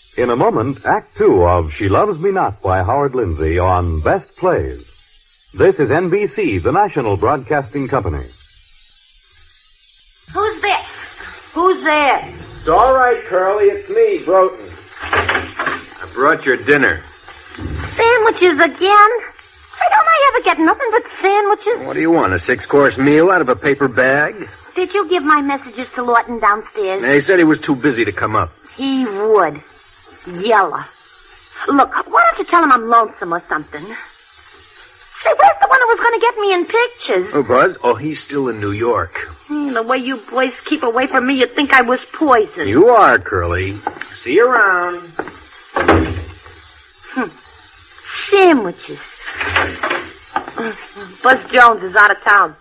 In a moment, Act Two of She Loves Me Not by Howard Lindsay on Best Plays. This is NBC, the national broadcasting company. Who's there? Who's there? It's all right, Curly. It's me, Broughton. I brought your dinner. Sandwiches again? Why don't I ever get nothing but sandwiches? What do you want, a 6-course meal out of a paper bag? Did you give my messages to Lawton downstairs? He said he was too busy to come up. He would. Yella. Look, why don't you tell him I'm lonesome or something? Say, where's the one who was going to get me in pictures? Oh, Buzz? Oh, he's still in New York. The way you boys keep away from me, you'd think I was poisoned. You are, Curly. See you around. Sandwiches. Buzz Jones is out of town.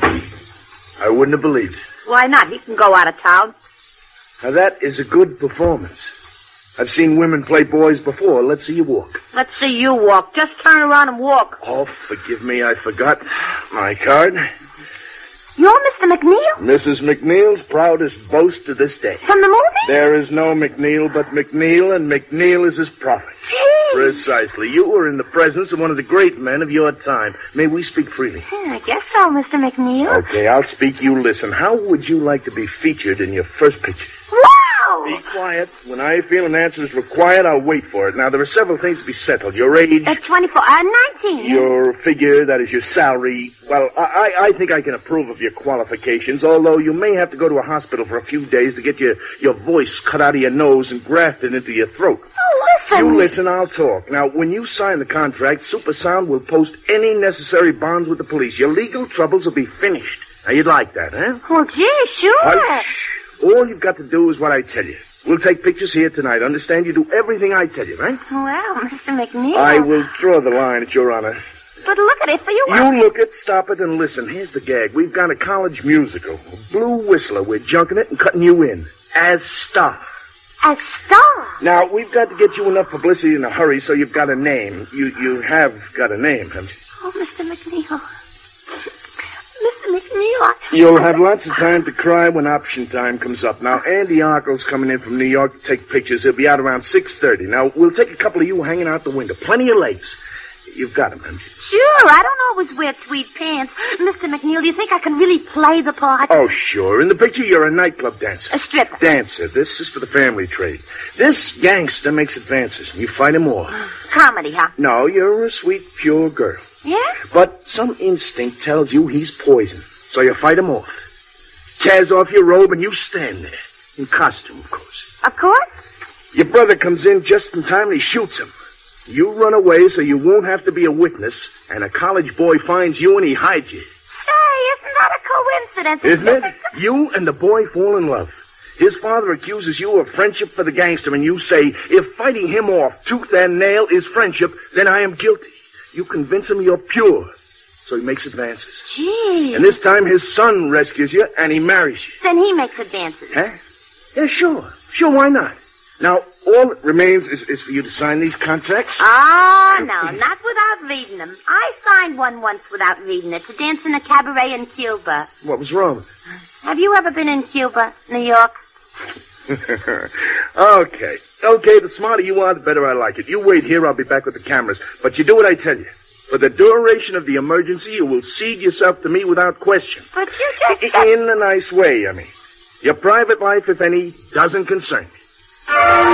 I wouldn't have believed it. Why not? He can go out of town. Now, that is a good performance. I've seen women play boys before. Let's see you walk. Let's see you walk. Just turn around and walk. Oh, forgive me. I forgot my card. You're Mr. McNeil? Mrs. McNeil's proudest boast to this day. From the movie? There is no McNeil but McNeil, and McNeil is his prophet. Gee. Precisely. You were in the presence of one of the great men of your time. May we speak freely? I guess so, Mr. McNeil. Okay, I'll speak. You listen. How would you like to be featured in your first picture? Wow! Be quiet. When I feel an answer is required, I'll wait for it. Now, there are several things to be settled. Your age. 19. Your figure, that is your salary. Well, I think I can approve of your qualifications, although you may have to go to a hospital for a few days to get your voice cut out of your nose and grafted into your throat. Oh, listen. You listen, I'll talk. Now, when you sign the contract, Supersound will post any necessary bonds with the police. Your legal troubles will be finished. Now, you'd like that, huh? Well, gee, sure. Hush. All you've got to do is what I tell you. We'll take pictures here tonight. Understand? You do everything I tell you, right? Well, Mr. McNeil. I will draw the line at your honor. But look at it for you. You look it, stop it, and listen. Here's the gag. We've got a college musical. Blue Whistler. We're junking it and cutting you in. As star. As star? Now, we've got to get you enough publicity in a hurry so you've got a name. You have got a name, haven't you? Oh, Mr. McNeil. Mr. McNeil, You'll have lots of time to cry when option time comes up. Now, Andy Arkell's coming in from New York to take pictures. He'll be out around 6:30. Now, we'll take a couple of you hanging out the window. Plenty of legs. You've got them, haven't you? Sure, I don't always wear tweed pants. Mr. McNeil, do you think I can really play the part? Oh, sure. In the picture, you're a nightclub dancer. A stripper. Dancer. This is for the family trade. This gangster makes advances, and you fight him off. Comedy, huh? No, you're a sweet, pure girl. Yeah? But some instinct tells you he's poison, so you fight him off. Tears off your robe, and you stand there. In costume, of course. Of course. Your brother comes in just in time, and he shoots him. You run away so you won't have to be a witness, and a college boy finds you and he hides you. Say, isn't that a coincidence? Isn't it? You and the boy fall in love. His father accuses you of friendship for the gangster, and you say, if fighting him off tooth and nail is friendship, then I am guilty. You convince him you're pure, so he makes advances. Gee. And this time his son rescues you, and he marries you. Then he makes advances. Huh? Yeah, sure. Sure, why not? Now, all that remains is for you to sign these contracts. Oh, no, not without reading them. I signed one once without reading it to dance in a cabaret in Cuba. What was wrong with it? Have you ever been in Cuba, New York? Okay, the smarter you are, the better I like it. You wait here, I'll be back with the cameras. But you do what I tell you. For the duration of the emergency, you will cede yourself to me without question. But you just said... In a nice way, I mean. Your private life, if any, doesn't concern me.